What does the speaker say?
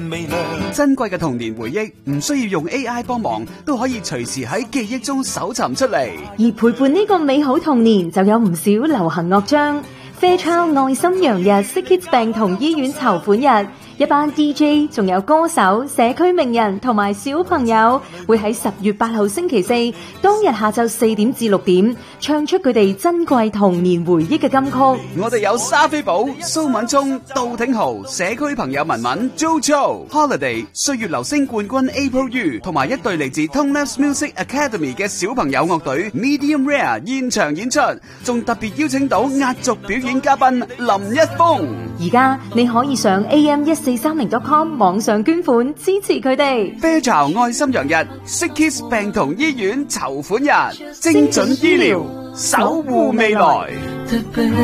微亮。 珍貴嘅童年回憶唔需要用 AI 幫忙，都可以隨時喺記憶中搜尋出嚟。 而陪伴呢個美好童年，就有唔少流行樂章。Fairchild 愛心羊日 SickKids 病童醫院籌款日，一班 DJ 仲有歌手、社區名人同埋小朋友會喺10月8號星期四當日下晝4點至6點唱出佢哋珍貴童年回憶嘅金曲。 我哋有沙菲寶、蘇敏聰、杜挺豪、社區朋友文文、JoJo、Holiday、歲月流星冠軍 April U 同埋一隊嚟自 Tonelabs Music Academy 嘅小朋友樂隊 Medium Rare 現場演出，仲特別邀請到壓軸表演嘉賓林一峰。 而家你可以上 am1430.com 網上捐款支持佢哋。 Fairchild 愛心羊日 SickKids 病童醫院籌款日，精準醫療，守護未來。